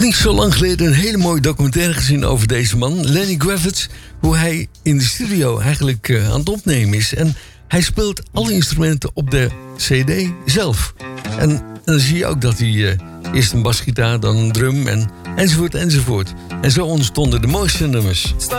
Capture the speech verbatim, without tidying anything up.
Niet zo lang geleden een hele mooie documentaire gezien over deze man, Lenny Kravitz. Hoe hij in de studio eigenlijk uh, aan het opnemen is. En hij speelt alle instrumenten op de cd zelf. En, en dan zie je ook dat hij uh, eerst een basgitaar, dan een drum en, enzovoort enzovoort. En zo ontstonden de mooiste nummers.